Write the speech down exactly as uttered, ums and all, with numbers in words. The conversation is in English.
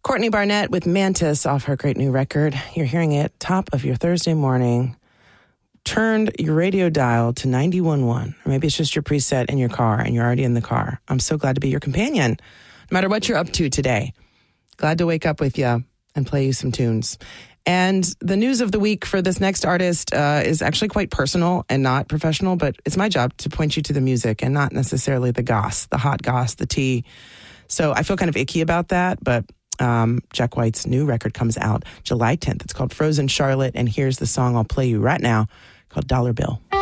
Courtney Barnett with Mantis off her great new record. You're hearing it top of your Thursday morning. Turned your radio dial to ninety-one point one. Or maybe it's just your preset in your car and you're already in the car. I'm so glad to be your companion, no matter what you're up to today. Glad to wake up with you and play you some tunes. And the news of the week for this next artist uh, is actually quite personal and not professional, but it's my job to point you to the music and not necessarily the goss, the hot goss, the tea. So I feel kind of icky about that, but um, Jack White's new record comes out July tenth. It's called Frozen Charlotte, and here's the song I'll play you right now called Dollar Bill.